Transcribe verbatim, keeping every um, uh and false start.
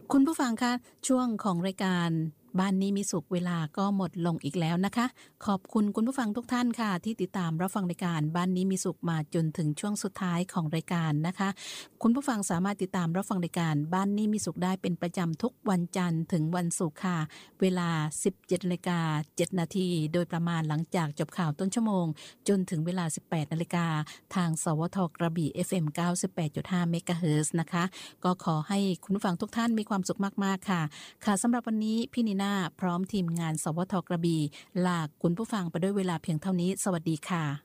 คุณผู้ฟังคะช่วงของรายการบ้านนี้มีสุขเวลาก็หมดลงอีกแล้วนะคะขอบคุณคุณผู้ฟังทุกท่านค่ะที่ติดตามรับฟังรายการบ้านนี้มีสุขมาจนถึงช่วงสุดท้ายของรายการนะคะคุณผู้ฟังสามารถติดตามรับฟังรายการบ้านนี้มีสุขได้เป็นประจำทุกวันจันทร์ถึงวันศุกร์ค่ะเวลา สิบเจ็ดนาฬิกาเจ็ดนาทีโดยประมาณหลังจากจบข่าวต้นชั่วโมงจนถึงเวลา สิบแปดนาฬิกาทางสวทกระบี่ เอฟ เอ็ม เก้าสิบแปดจุดห้า เมกะเฮิรตซ์นะคะก็ขอให้คุณผู้ฟังทุกท่านมีความสุขมากๆค่ะค่ะสำหรับวันนี้พี่นีน่าพร้อมทีมงานสวทกระบี่ลาคุณผู้ฟังไปด้วยเวลาเพียงเท่านี้สวัสดีค่ะ